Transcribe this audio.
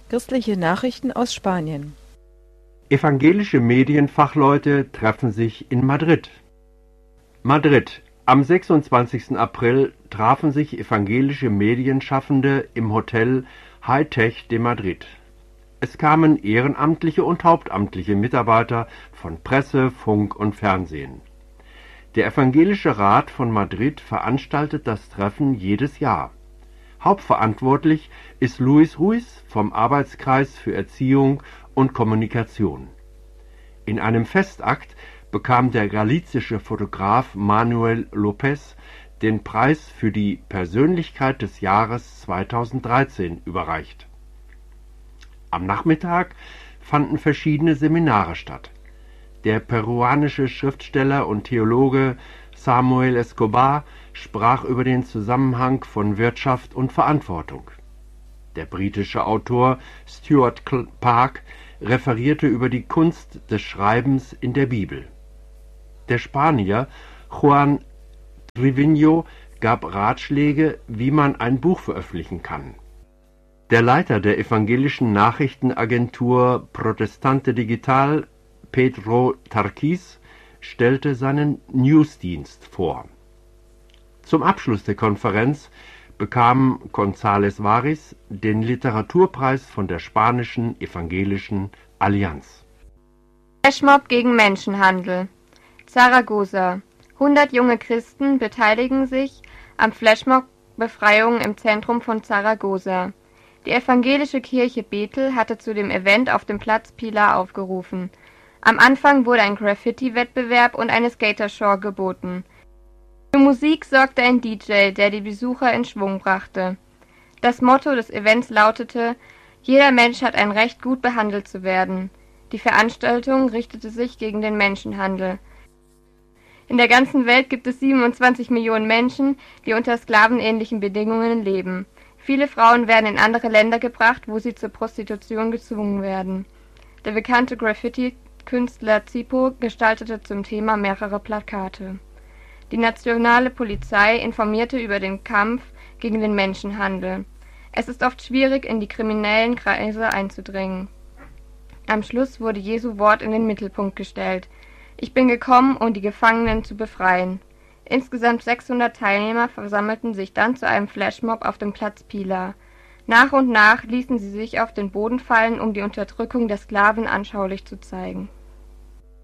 Christliche Nachrichten aus Spanien. Evangelische Medienfachleute treffen sich in Madrid. Madrid. Am 26. April trafen sich evangelische Medienschaffende im Hotel High-Tech de Madrid. Es kamen ehrenamtliche und hauptamtliche Mitarbeiter von Presse, Funk und Fernsehen. Der Evangelische Rat von Madrid veranstaltet das Treffen jedes Jahr. Hauptverantwortlich ist Luis Ruiz vom Arbeitskreis für Erziehung und Kommunikation. In einem Festakt bekam der galizische Fotograf Manuel López den Preis für die Persönlichkeit des Jahres 2013 überreicht. Am Nachmittag fanden verschiedene Seminare statt. Der peruanische Schriftsteller und Theologe Samuel Escobar sprach über den Zusammenhang von Wirtschaft und Verantwortung. Der britische Autor Stuart Park referierte über die Kunst des Schreibens in der Bibel. Der Spanier Juan Triviño gab Ratschläge, wie man ein Buch veröffentlichen kann. Der Leiter der evangelischen Nachrichtenagentur Protestante Digital, Pedro Tarquís, stellte seinen Newsdienst vor. Zum Abschluss der Konferenz bekam González Varis den Literaturpreis von der spanischen Evangelischen Allianz. Flashmob gegen Menschenhandel. Zaragoza. 100 junge Christen beteiligen sich am Flashmob-Befreiung im Zentrum von Zaragoza. Die evangelische Kirche Bethel hatte zu dem Event auf dem Platz Pilar aufgerufen. Am Anfang wurde ein Graffiti-Wettbewerb und eine Skatershow geboten. Für Musik sorgte ein DJ, der die Besucher in Schwung brachte. Das Motto des Events lautete: Jeder Mensch hat ein Recht, gut behandelt zu werden. Die Veranstaltung richtete sich gegen den Menschenhandel. In der ganzen Welt gibt es 27 Millionen Menschen, die unter sklavenähnlichen Bedingungen leben. Viele Frauen werden in andere Länder gebracht, wo sie zur Prostitution gezwungen werden. Der bekannte Graffiti-Künstler Zipo gestaltete zum Thema mehrere Plakate. Die nationale Polizei informierte über den Kampf gegen den Menschenhandel. Es ist oft schwierig, in die kriminellen Kreise einzudringen. Am Schluss wurde Jesu Wort in den Mittelpunkt gestellt: Ich bin gekommen, um die Gefangenen zu befreien. Insgesamt 600 Teilnehmer versammelten sich dann zu einem Flashmob auf dem Platz Pilar. Nach und nach ließen sie sich auf den Boden fallen, um die Unterdrückung der Sklaven anschaulich zu zeigen.